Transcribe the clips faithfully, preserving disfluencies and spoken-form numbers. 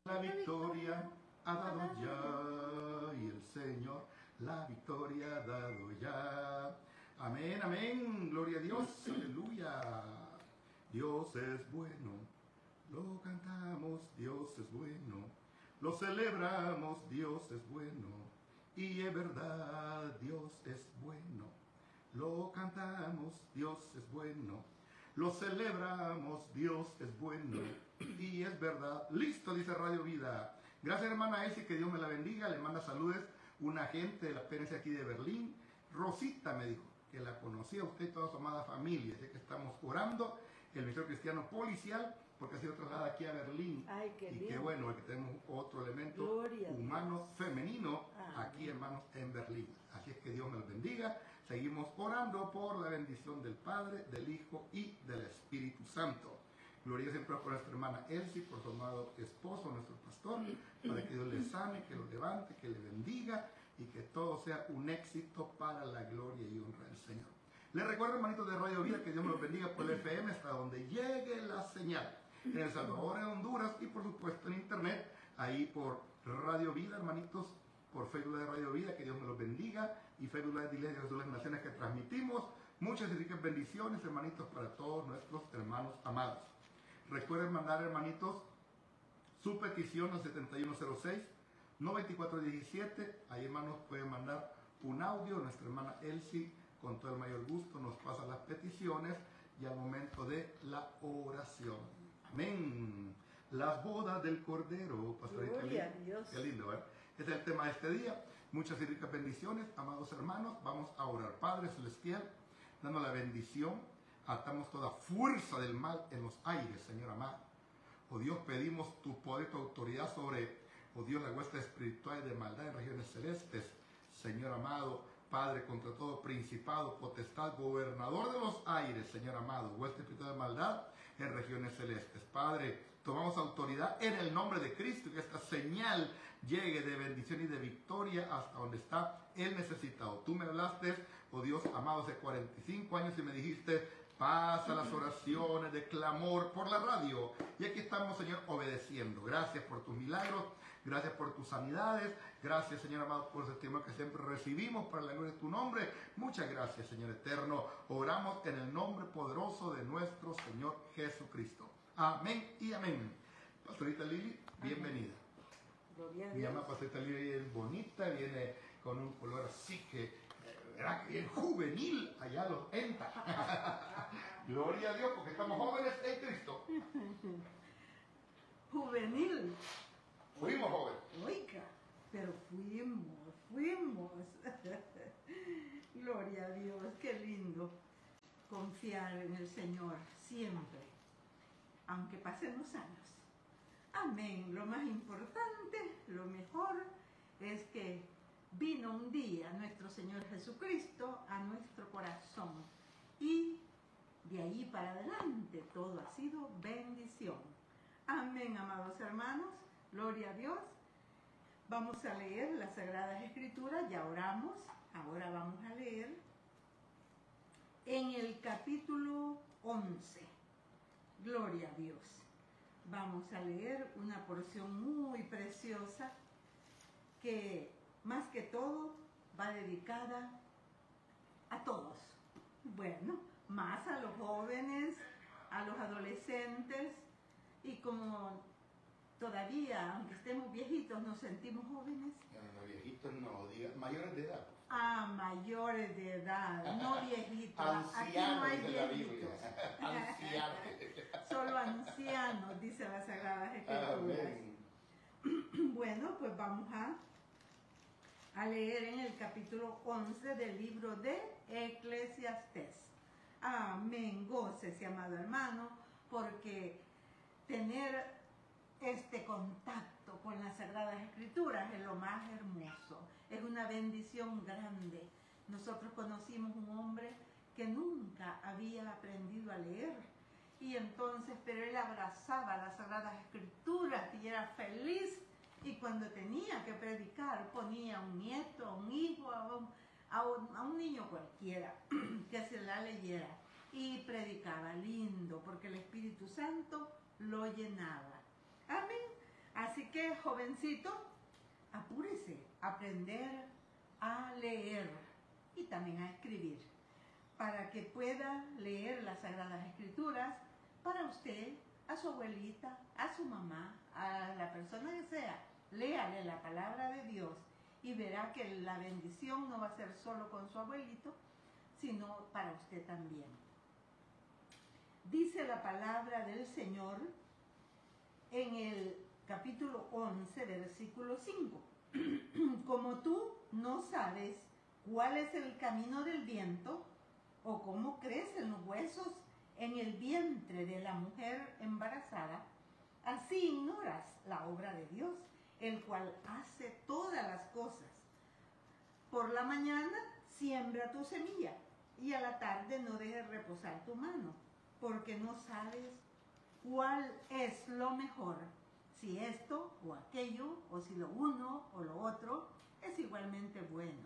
La victoria ha dado ya, y el Señor la victoria ha dado ya. Amén, amén, gloria a Dios, aleluya. Dios es bueno, lo cantamos, Dios es bueno, lo celebramos, Dios es bueno, y es verdad, Dios es bueno, lo cantamos, Dios es bueno, lo celebramos, Dios es bueno, y es verdad. Listo, dice Radio Vida. Gracias, hermana Elsie, que Dios me la bendiga. Le manda saludos una gente de la experiencia aquí de Berlín. Rosita me dijo que la conocía usted y toda su amada familia. Así que estamos orando el Ministerio Cristiano Policial, porque ha sido trasladada aquí a Berlín. Ay, qué y bien. qué bueno que tenemos otro elemento Gloria humano femenino ah, aquí, hermanos, en Berlín. Así es que Dios me los bendiga. Seguimos orando por la bendición del Padre, del Hijo y del Espíritu Santo. Gloria siempre por nuestra hermana Elsie, por su amado esposo, nuestro pastor, para que Dios le sane, que lo levante, que le bendiga y que todo sea un éxito para la gloria y honra del Señor. Les recuerdo, hermanitos de Radio Vida, que Dios me los bendiga por el F M hasta donde llegue la señal. En El Salvador, en Honduras y por supuesto en Internet, ahí por Radio Vida, hermanitos, por Facebook de Radio Vida, que Dios me los bendiga, y Facebook de Iglesia de Jesús de las Naciones que transmitimos. Muchas y ricas bendiciones, hermanitos, para todos nuestros hermanos amados. Recuerden mandar, hermanitos, su petición al setenta y uno cero seis, noventa y cuatro diecisiete. Ahí, hermanos, pueden mandar un audio. Nuestra hermana Elsie, con todo el mayor gusto, nos pasa las peticiones y al momento de la oración. Amén. Las bodas del Cordero, pastorita. Gloria a Dios. Qué lindo, ¿verdad? Este es el tema de este día. Muchas y ricas bendiciones, amados hermanos. Vamos a orar. Padre Celestial, dando la bendición, atamos toda fuerza del mal en los aires, Señor amado. Oh Dios, pedimos tu poder, tu autoridad sobre, oh Dios, la hueste espiritual de maldad en regiones celestes, Señor amado. Padre, contra todo principado, potestad, gobernador de los aires, Señor amado, hueste espiritual de maldad en regiones celestes. Padre, tomamos autoridad en el nombre de Cristo y que esta señal llegue de bendición y de victoria hasta donde está el necesitado. Tú me hablaste, oh Dios amado, hace cuarenta y cinco años y me dijiste: pasa las oraciones de clamor por la radio. Y aquí estamos, Señor, obedeciendo. Gracias por tus milagros, gracias por tus sanidades, gracias, Señor amado, por ese testimonio que siempre recibimos para la gloria de tu nombre. Muchas gracias, Señor eterno. Oramos en el nombre poderoso de nuestro Señor Jesucristo. Amén y amén. Pastorita Lili, bienvenida. Gloria a Mi Dios. mamá, Pastorita Lili, es bonita, viene con un color así que... ¿verdad? Que bien juvenil allá los entra. Gloria a Dios, porque estamos jóvenes en Cristo. Juvenil. Fuimos jóvenes. Oiga, pero fuimos, fuimos. Gloria a Dios, qué lindo confiar en el Señor siempre, aunque pasen los años. Amén. Lo más importante, lo mejor es que vino un día nuestro Señor Jesucristo a nuestro corazón y de ahí para adelante todo ha sido bendición. Amén, amados hermanos, gloria a Dios. Vamos a leer las Sagradas Escrituras, ya oramos, ahora vamos a leer en el capítulo once, gloria a Dios. Vamos a leer una porción muy preciosa que más que todo va dedicada a todos. Bueno, más a los jóvenes, a los adolescentes, y como todavía, aunque estemos viejitos, nos sentimos jóvenes. No, no, viejitos no, diga, mayores de edad. Ah, mayores de edad, no viejitos. Aquí no Ancianos, hay dice la viejitos. Biblia. Ancianos. Solo ancianos, dice las Sagradas Escrituras. Amén. Bueno, pues vamos a a leer en el capítulo once del libro de Eclesiastés. Amén, gócese, amado hermano, porque tener este contacto con las Sagradas Escrituras es lo más hermoso, es una bendición grande. Nosotros conocimos un hombre que nunca había aprendido a leer, y entonces, pero él abrazaba las Sagradas Escrituras y era feliz. Y cuando tenía que predicar, ponía a un nieto, a un hijo, a un, a un, a un niño cualquiera que se la leyera. Y predicaba lindo, porque el Espíritu Santo lo llenaba. Amén. Así que, jovencito, apúrese a aprender a leer y también a escribir, para que pueda leer las Sagradas Escrituras para usted, a su abuelita, a su mamá, a la persona que sea. Léale la palabra de Dios y verá que la bendición no va a ser solo con su abuelito, sino para usted también. Dice la palabra del Señor en el capítulo once, versículo cinco. Como tú no sabes cuál es el camino del viento, o cómo crecen los huesos en el vientre de la mujer embarazada, así ignoras la obra de Dios, el cual hace todas las cosas. Por la mañana siembra tu semilla, y a la tarde no dejes reposar tu mano, porque no sabes cuál es lo mejor, si esto o aquello, o si lo uno o lo otro es igualmente bueno.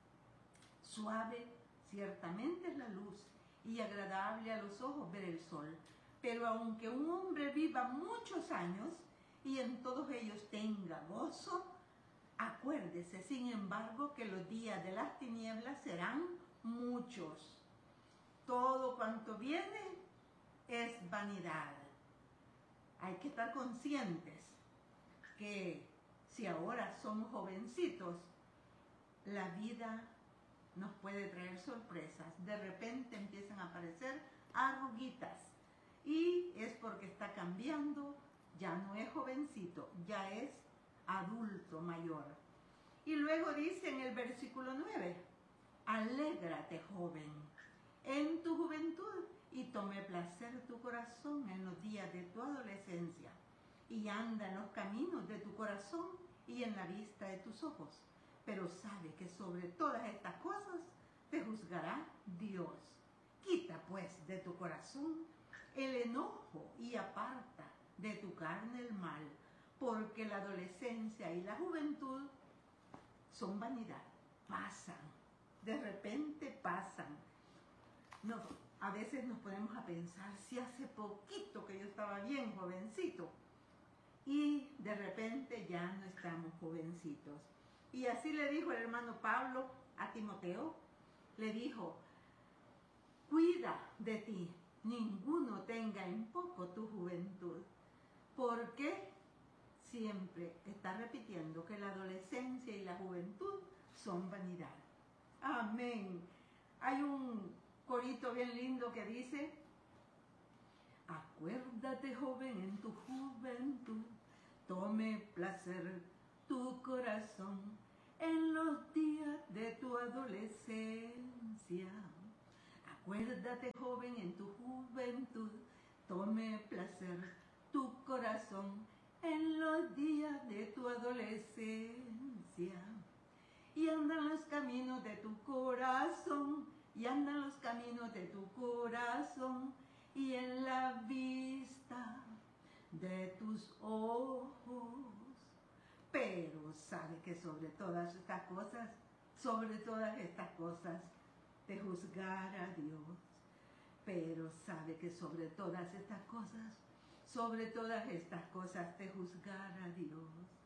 Suave ciertamente es la luz, y agradable a los ojos ver el sol, pero aunque un hombre viva muchos años, y en todos ellos tenga gozo, acuérdese, sin embargo, que los días de las tinieblas serán muchos. Todo cuanto viene es vanidad. Hay que estar conscientes que si ahora somos jovencitos, la vida nos puede traer sorpresas. De repente empiezan a aparecer arruguitas y es porque está cambiando, ya no es jovencito, ya es adulto mayor. Y luego dice en el versículo nueve, alégrate, joven, en tu juventud, y tome placer tu corazón en los días de tu adolescencia, y anda en los caminos de tu corazón y en la vista de tus ojos. Pero sabe que sobre todas estas cosas te juzgará Dios. Quita pues de tu corazón el enojo y aparta de tu carne el mal, porque la adolescencia y la juventud son vanidad, pasan, de repente pasan. No, a veces nos ponemos a pensar, si hace poquito que yo estaba bien jovencito, y de repente ya no estamos jovencitos. Y así le dijo el hermano Pablo a Timoteo, le dijo, cuida de ti, ninguno tenga en poco tu juventud, porque siempre está repitiendo que la adolescencia y la juventud son vanidad. Amén. Hay un corito bien lindo que dice, acuérdate, joven, en tu juventud, tome placer tu corazón en los días de tu adolescencia. Acuérdate, joven, en tu juventud, tome placer tu corazón en los días de tu adolescencia. Y anda en los caminos de tu corazón, y anda en los caminos de tu corazón, y en la vista de tus ojos. Pero sabe que sobre todas estas cosas, sobre todas estas cosas, te juzgará Dios. Pero sabe que sobre todas estas cosas, sobre todas estas cosas te juzgará Dios.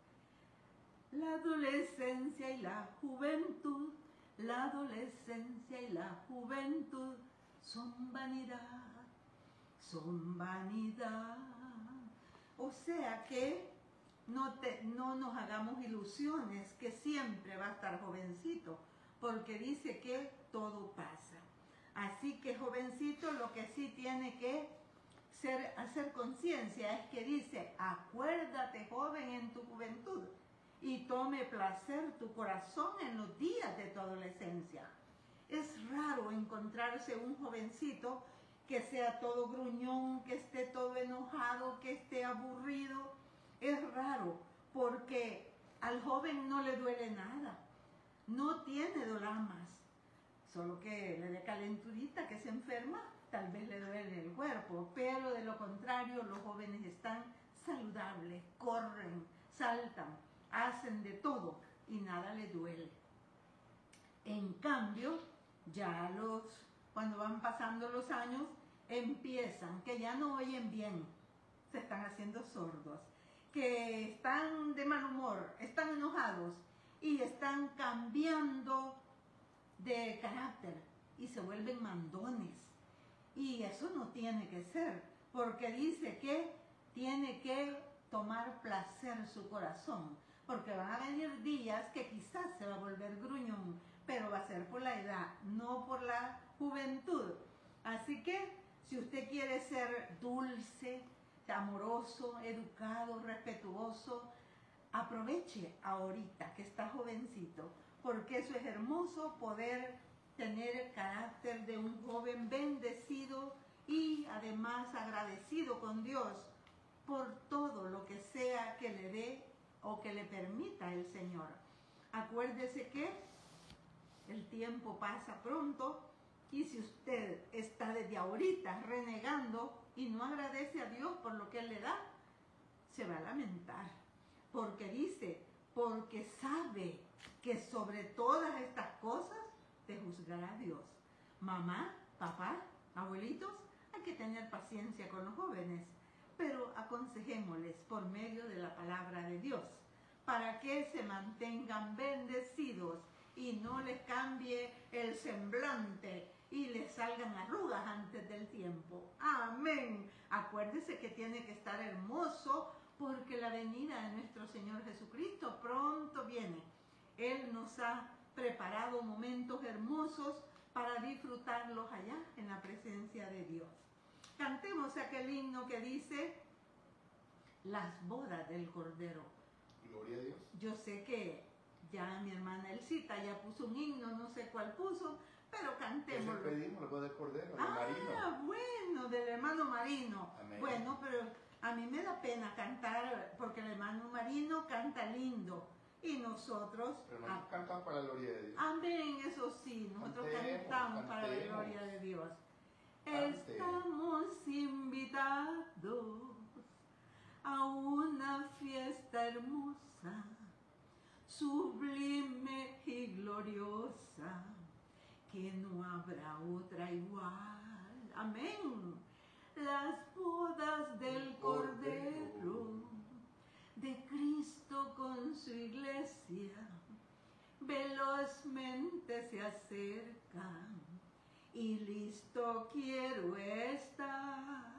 La adolescencia y la juventud, la adolescencia y la juventud son vanidad, son vanidad. O sea que no, te, no nos hagamos ilusiones que siempre va a estar jovencito, porque dice que todo pasa. Así que jovencito, lo que sí tiene que ser, hacer conciencia es que dice, acuérdate, joven, en tu juventud, y tome placer tu corazón en los días de tu adolescencia. Es raro encontrarse un jovencito que sea todo gruñón, que esté todo enojado, que esté aburrido. Es raro, porque al joven no le duele nada, no tiene dolamas, solo que le dé calenturita, que se enferma, tal vez le duele el cuerpo, pero de lo contrario los jóvenes están saludables, corren, saltan, hacen de todo y nada les duele. En cambio, ya los, cuando van pasando los años, empiezan, que ya no oyen bien, se están haciendo sordos, que están de mal humor, están enojados y están cambiando de carácter y se vuelven mandones. Y eso no tiene que ser, porque dice que tiene que tomar placer su corazón, porque van a venir días que quizás se va a volver gruñón, pero va a ser por la edad, no por la juventud. Así que si usted quiere ser dulce, amoroso, educado, respetuoso, aproveche ahorita que está jovencito, porque eso es hermoso, poder tener el carácter de un joven bendecido y además agradecido con Dios por todo lo que sea que le dé o que le permita el Señor. Acuérdese que el tiempo pasa pronto y si usted está desde ahorita renegando y no agradece a Dios por lo que Él le da, se va a lamentar. Porque dice, porque sabe que sobre todas estas cosas te juzgará Dios. Mamá, papá, abuelitos, hay que tener paciencia con los jóvenes, pero aconsejémosles por medio de la palabra de Dios, para que se mantengan bendecidos y no les cambie el semblante y les salgan arrugas antes del tiempo. Amén. Acuérdese que tiene que estar hermoso porque la venida de nuestro Señor Jesucristo pronto viene. Él nos ha preparado momentos hermosos para disfrutarlos allá en la presencia de Dios. Cantemos aquel himno que dice las bodas del Cordero. Gloria a Dios. Yo sé que ya mi hermana Elcita ya puso un himno, no sé cuál puso, pero cantemos. Ese pedimos la boda del Cordero, del ah, Marino. bueno, del hermano Marino. Amén. Bueno, pero a mí me da pena cantar porque el hermano Marino canta lindo. Y nosotros... Pero nosotros cantamos para la gloria de Dios. Amén, eso sí, nosotros Cantemos, cantamos para la cantemos. gloria de Dios. Cante. Estamos invitados a una fiesta hermosa, sublime y gloriosa, que no habrá otra igual. Amén. Las bodas del Cordero, de Cristo con su iglesia, velozmente se acercan y listo quiero estar